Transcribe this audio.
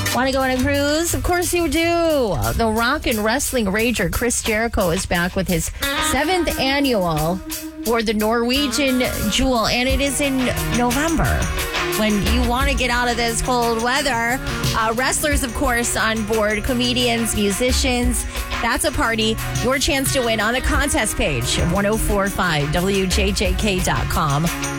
Want to go on a cruise? Of course you do. The rock and wrestling rager Chris Jericho is back with his 7th annual for the Norwegian Jewel, and it is in November. When you want to get out of this cold weather, wrestlers, of course, on board, comedians, musicians. That's a party. Your chance to win on the contest page of 1045wjjk.com.